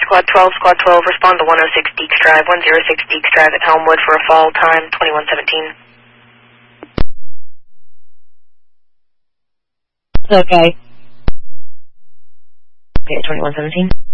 Squad 12, Squad 12, respond to 106 Deeks Drive, 106 Deeks Drive at Helmwood for a fall time, 2117. Okay. Okay, 2117.